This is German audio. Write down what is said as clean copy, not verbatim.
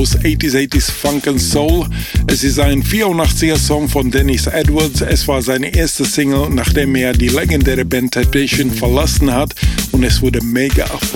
aus 80s Funk and Soul. Es ist ein 84er Song von Dennis Edwards. Es war seine erste Single, nachdem er die legendäre Band Temptation verlassen hat, und es wurde mega erfolgreich.